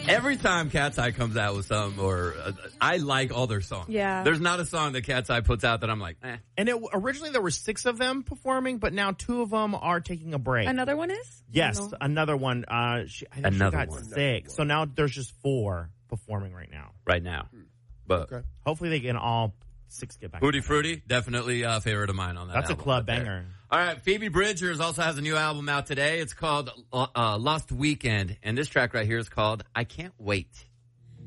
Every time Cat's Eye comes out with some, I like all their songs. Yeah. There's not a song that Cat's Eye puts out that I'm like, eh. And originally there were 6 of them performing, but now 2 of them are taking a break. Another one is? Yes, another one. I think she got 6. So now there's just 4 performing right now. Right now. But hopefully they can all 6 get back. Hootie Fruity, definitely a favorite of mine on that That's album a club right there. banger. All right, Phoebe Bridgers also has a new album out today. It's called Lost Weekend, and this track right here is called I Can't Wait.